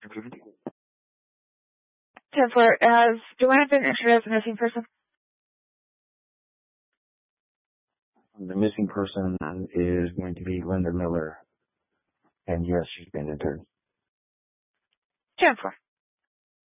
10-4, has Joanna been entered as a missing person? The missing person is going to be Linda Miller. And yes, she's been entered. 10-4.